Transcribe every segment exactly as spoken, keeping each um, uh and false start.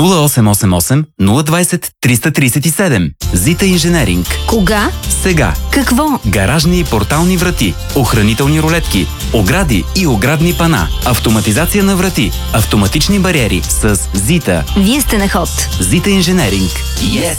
нула осем осем осем нула двайсет триста трийсет и седем. Зита Инженеринг. Кога? Сега. Какво? Гаражни и портални врати, охранителни ролетки, огради и оградни пана, автоматизация на врати, автоматични бариери с Зита. Вие сте на ход. Зита Инженеринг. Yes!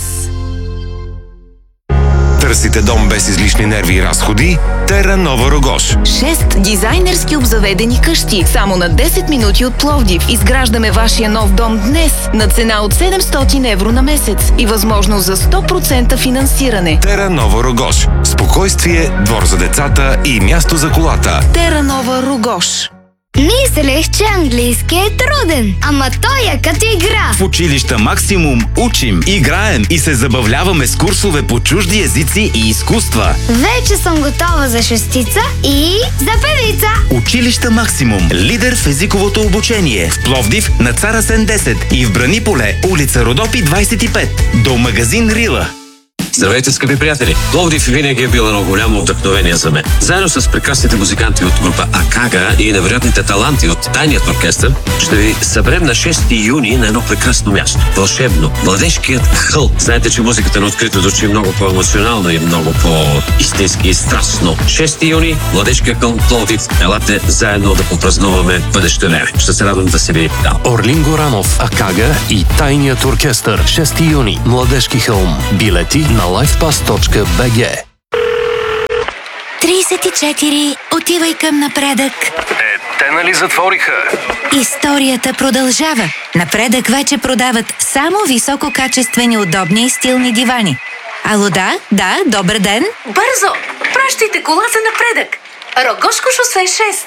Търсите дом без излишни нерви и разходи? Тера Нова Рогош. Шест дизайнерски обзаведени къщи. Само на десет минути от Пловдив. Изграждаме вашия нов дом днес на цена от седемстотин евро на месец и възможност за сто процента финансиране. Тера Нова Рогош. Спокойствие, двор за децата и място за колата. Тера Нова Рогош. Мислех, че английски е труден, ама той е като игра. В училища Максимум учим, играем и се забавляваме с курсове по чужди езици и изкуства. Вече съм готова за шестица и за певица. Училища Максимум. Лидер в езиковото обучение. В Пловдив на Цар Асен десет и в Браниполе, улица Родопи двайсет и пет. До магазин Рила. Здравейте, скъпи приятели! Пловдив винаги е бил едно голямо вдъхновение за мен. Заедно с прекрасните музиканти от група Акага и невероятните таланти от Тайният оркестър, ще ви съберем на шести юни на едно прекрасно място. Вълшебно. Младежкият хъл. Знаете, че музиката на открито звучи много по-емоционално и много по-истински и страстно. шести юни, Младежкият хъл Пловдив. Елате заедно да попразнуваме бъдеще време. Ще се радвам да се видим там. Орлин Горанов, Акага и Тайният оркестър. шести юни. Младежки хълм. Билети на лайфпас точка би джи. трийсет и четири. Отивай към напредък. Е, те нали затвориха? Историята продължава. Напредък вече продават само висококачествени, удобни и стилни дивани. Ало, да? Да, добър ден. Бързо! Пращайте кола за напредък. Рогошко шосе шест.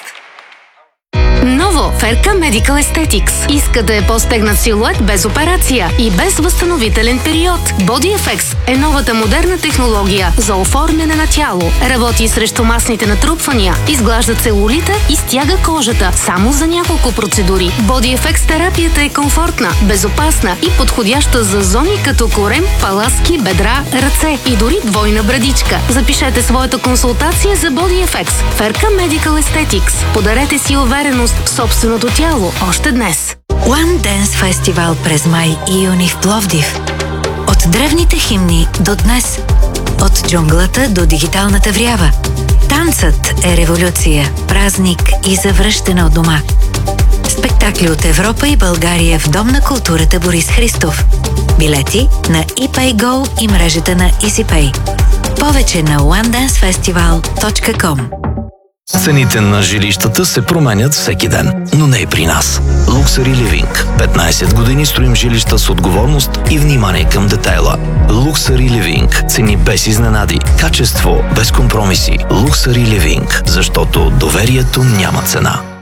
Ново Ферка Medical Aesthetics. Иска да е по-стегнат силует без операция и без възстановителен период. BodyFX е новата модерна технология за оформяне на тяло. Работи срещу масните натрупвания, изглажда целулита и стяга кожата само за няколко процедури. BodyFX терапията е комфортна, безопасна и подходяща за зони като корем, паласки, бедра, ръце и дори двойна брадичка. Запишете своята консултация за BodyFX. Ферка Medical Aesthetics. Подарете си увереност в собственото тяло още днес. One Dance фестивал през май и юни в Пловдив. От древните химни до днес. От джунглата до дигиталната врява. Танцът е революция, празник и завръщане от дома. Спектакли от Европа и България в Дом на културата Борис Христов. Билети на ePayGo и мрежата на EasyPay. Повече на one dance festival точка com. Цените на жилищата се променят всеки ден, но не и при нас. Luxury Living. петнайсет години строим жилища с отговорност и внимание към детайла. Luxury Living. Цени без изненади. Качество без компромиси. Luxury Living. Защото доверието няма цена.